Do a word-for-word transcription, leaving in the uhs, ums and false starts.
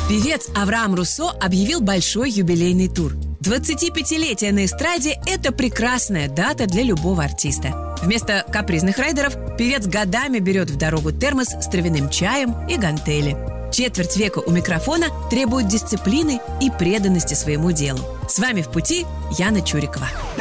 Певец Авраам Руссо объявил большой юбилейный тур. двадцатипятилетие на эстраде – это прекрасная дата для любого артиста. Вместо капризных райдеров певец годами берет в дорогу термос с травяным чаем и гантели. Четверть века у микрофона требует дисциплины и преданности своему делу. С вами «В пути» Яна Чурикова.